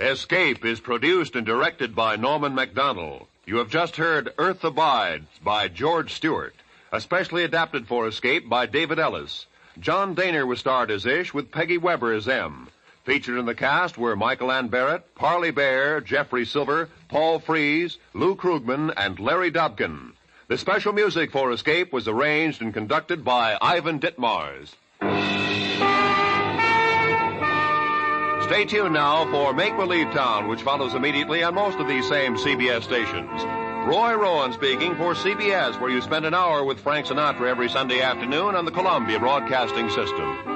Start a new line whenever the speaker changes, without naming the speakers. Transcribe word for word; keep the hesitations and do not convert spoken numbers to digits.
Escape is produced and directed by Norman Macdonald. You have just heard Earth Abides by George Stewart, especially adapted for Escape by David Ellis. John Daner was starred as Ish with Peggy Weber as M. Featured in the cast were Michael Ann Barrett, Parley Bear, Jeffrey Silver, Paul Frees, Lou Krugman, and Larry Dobkin. The special music for Escape was arranged and conducted by Ivan Ditmars. Stay tuned now for Make-Believe Town, which follows immediately on most of these same C B S stations. Roy Rowan speaking for C B S, where you spend an hour with Frank Sinatra every Sunday afternoon on the Columbia Broadcasting System.